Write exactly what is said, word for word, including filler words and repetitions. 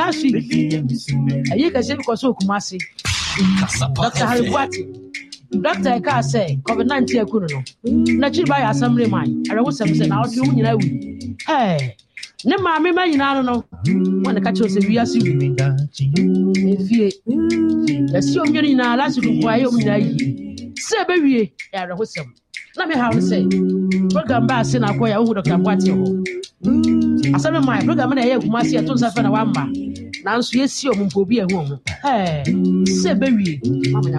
last week ayi ka se because Kumasi Doctor Harry Kwati Doctor Eka say COVID nineteen akunu no na chi ba ya assembly man are wo sem say na odi wo nyina wi eh ne ma me ma nyina no won ka cho se wi asi wi efie ya si o nyina na last week kwa yo nyina yi se be wie ya re ho sem na me ha say program ba se na kwa ya wo Doctor Kwati ho assembly man program na ya Kumasi ya tonsa fa na wa ma nanso yesi o mpo bi ehu ho eh se be wie mama